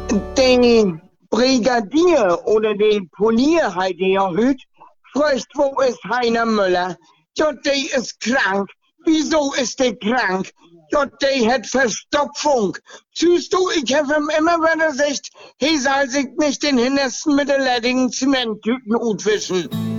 Der Brigadier oder der Polier hat ja heute fragt, wo ist Heiner Müller? Ja, der ist krank. Wieso ist der krank? Ja, der hat Verstopfung. Siehst du, ich habe ihm immer wieder gesagt, he soll sich nicht den Hintersten mit der leidigen Zementtüten utwischen.